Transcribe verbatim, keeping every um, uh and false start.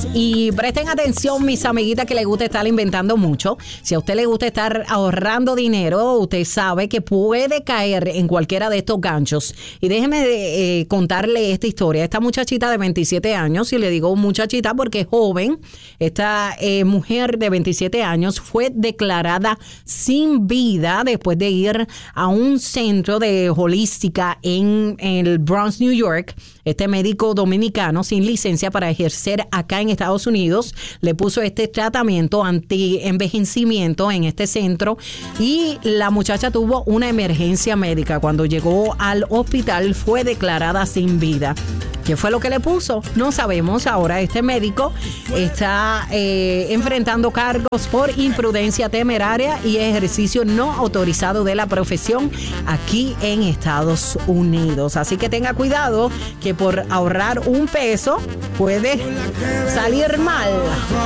Señores, y presten atención, mis amiguitas que les gusta estar inventando mucho. Si a usted le gusta estar ahorrando dinero, usted sabe que puede caer en cualquiera de estos ganchos. Y déjeme eh, contarle esta historia. Esta muchachita de veintisiete años, y le digo muchachita porque es joven, esta eh, mujer de veintisiete años fue declarada sin vida después de ir a un centro de holística en, en el Bronx, New York. Este médico dominicano sin licencia para ejercer acá en Estados Unidos le puso este tratamiento anti-envejecimiento en este centro y la muchacha tuvo una emergencia médica. Cuando llegó al hospital fue declarada sin vida. ¿Qué fue lo que le puso? No sabemos. Ahora este médico está eh, enfrentando cargos por imprudencia temeraria y ejercicio no autorizado de la profesión aquí en Estados Unidos. Así que tenga cuidado que por ahorrar un peso puede salir mal.